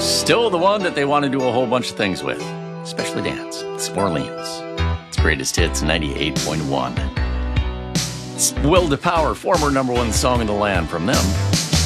Still the one that they want to do a whole bunch of things with, especially dance. It's Orleans. It's Greatest Hits 98.1. It's Will to Power, former #1 song in the land from them.